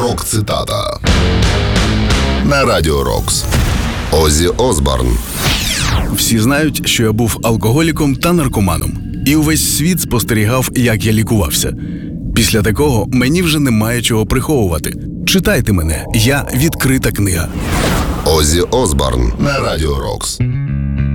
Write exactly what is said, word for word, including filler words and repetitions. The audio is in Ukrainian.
Рок-цитата на Радіо Рокс. Оззі Осборн. Всі знають, що я був алкоголіком та наркоманом. І увесь світ спостерігав, як я лікувався. Після такого мені вже немає чого приховувати. Читайте мене, я відкрита книга. Оззі Осборн на Радіо Рокс.